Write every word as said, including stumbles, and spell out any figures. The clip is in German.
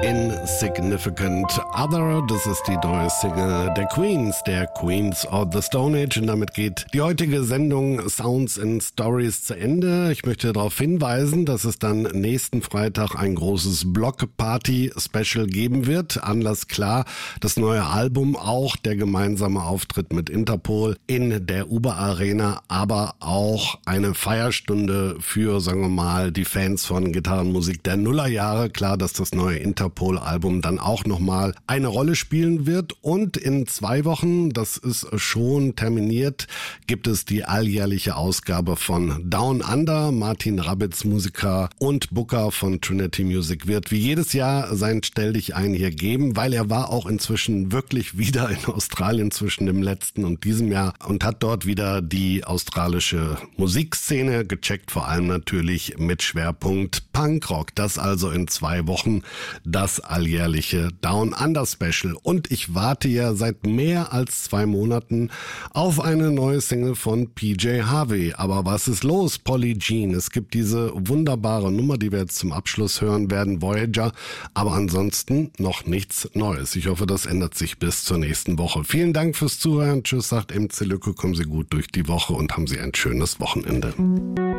Insignificant Other, das ist die neue Single der Queens, der Queens of the Stone Age, und damit geht die heutige Sendung Sounds and Stories zu Ende. Ich möchte darauf hinweisen, dass es dann nächsten Freitag ein großes Block-Party-Special geben wird. Anlass klar, das neue Album, auch der gemeinsame Auftritt mit Interpol in der Uber Arena, aber auch eine Feierstunde für, sagen wir mal, die Fans von Gitarrenmusik der Nullerjahre. Klar, dass das neue Interpol Interpol-Album dann auch nochmal eine Rolle spielen wird. Und in zwei Wochen, das ist schon terminiert, gibt es die alljährliche Ausgabe von Down Under. Martin Rabitz, Musiker und Booker von Trinity Music, wird wie jedes Jahr sein Stell-dich-ein hier geben, weil er war auch inzwischen wirklich wieder in Australien zwischen dem letzten und diesem Jahr und hat dort wieder die australische Musikszene gecheckt, vor allem natürlich mit Schwerpunkt Punkrock. Das also in zwei Wochen das alljährliche Down Under Special. Und ich warte ja seit mehr als zwei Monaten auf eine neue Single von P J Harvey. Aber was ist los, Polly Jean? Es gibt diese wunderbare Nummer, die wir jetzt zum Abschluss hören werden, Voyager. Aber ansonsten noch nichts Neues. Ich hoffe, das ändert sich bis zur nächsten Woche. Vielen Dank fürs Zuhören. Tschüss, sagt M C Lücke. Kommen Sie gut durch die Woche und haben Sie ein schönes Wochenende.